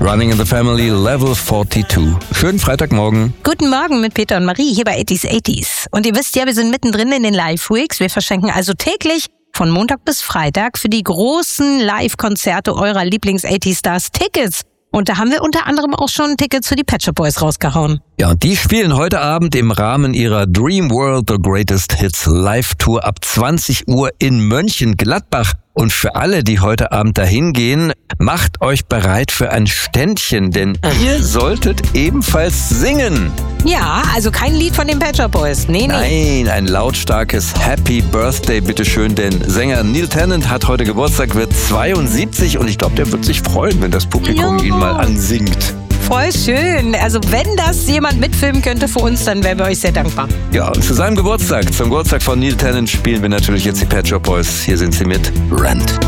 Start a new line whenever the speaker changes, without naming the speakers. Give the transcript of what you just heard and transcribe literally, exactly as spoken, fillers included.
Running in the Family, Level zweiundvierzig. Schönen Freitagmorgen.
Guten Morgen mit Peter und Marie hier bei achtzig achtzig. Und ihr wisst ja, wir sind mittendrin in den Live-Weeks. Wir verschenken also täglich von Montag bis Freitag für die großen Live-Konzerte eurer Lieblings-achtzig-Stars Tickets. Und da haben wir unter anderem auch schon Tickets für die Pet Shop Boys rausgehauen.
Ja, und die spielen heute Abend im Rahmen ihrer Dream World The Greatest Hits Live-Tour ab zwanzig Uhr in Mönchengladbach. Und für alle, die heute Abend dahin gehen, macht euch bereit für ein Ständchen, denn ihr solltet ebenfalls singen.
Ja, also kein Lied von den Pet Shop Boys. Nee, nee.
Nein, ein lautstarkes Happy Birthday, bitteschön, denn Sänger Neil Tennant hat heute Geburtstag, wird zweiundsiebzig und ich glaube, der wird sich freuen, wenn das Publikum
Ja.
ihn mal ansingt.
Voll schön. Also wenn das jemand mitfilmen könnte für uns, dann wären wir euch sehr dankbar.
Ja, und zu seinem Geburtstag, zum Geburtstag von Neil Tennant, spielen wir natürlich jetzt die Pet Shop Boys. Hier sind sie mit Rent.